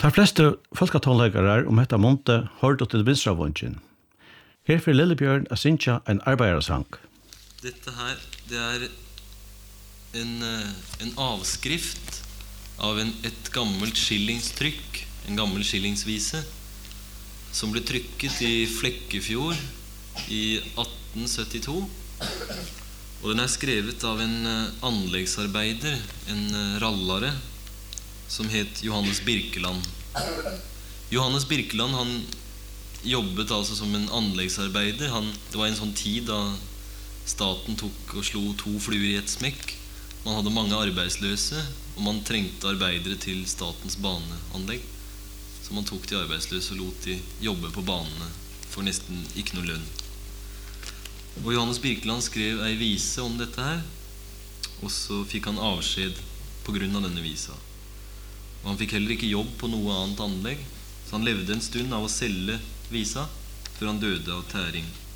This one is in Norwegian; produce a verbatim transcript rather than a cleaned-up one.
De fleste folketonleggere om dette måned hørte til Vinstravången. Her får Lillebjørn å synge en arbeidersang. Dette her, det er en, en avskrift av en, et gammelt skillingstrykk, en gammel skillingsvise, som ble trykket i Flekkefjord i atten syttito. Og den er skrevet av en anleggsarbeider, en rallare, som het Johannes Birkeland. Johannes Birkeland, han jobbet altså som en anleggsarbeider. Han, det var en sånn tid da staten tok og slo to fluer i et smekk. Man hadde mange arbeidsløse, og man trengte arbeidere til statens baneanlegg. Så man tok de arbeidsløse og lot de jobbe på banene for nesten ikke noe lønn. Og Johannes Birkeland skrev en vise om dette her, og så fikk han avskjed på grunn av denne visa. Og han fikk heller ikke jobb på noe annet anlegg, så han levde en stund av å selge visa, før han døde av tæring.